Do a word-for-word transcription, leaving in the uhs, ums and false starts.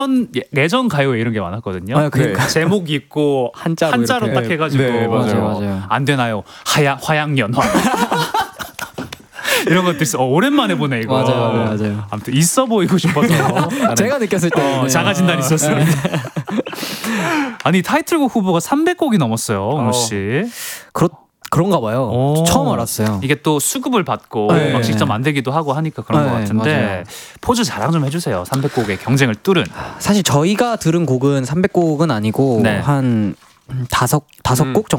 예- 예전 가요에 이런 게 많았거든요. 아, 그러니까. 제목 있고 한자로, 한자로 이렇게. 딱 해가지고 네, 맞아요, 맞아요. 안 되나요? 하야 화양연화 이런 것들 있어. 어, 오랜만에 보네 이거. 맞아요, 맞아요. 아무튼 있어 보이고 싶어서 제가 느꼈을 때 어, 네. 자가진단 있었어요. 아니 타이틀곡 후보가 삼백 곡이 넘었어요, 은우 씨. 그렇 그런가 봐요. 오. 처음 알았어요. 이게 또 수급을 받고 네. 막 직접 만들기도 하고 하니까 그런 네, 것 같은데 맞아요. 포즈 자랑 좀 해주세요. 삼백 곡의 경쟁을 뚫은. 사실 저희가 들은 곡은 삼백 곡은 아니고 네. 한 다섯 다섯 음. 곡 정도.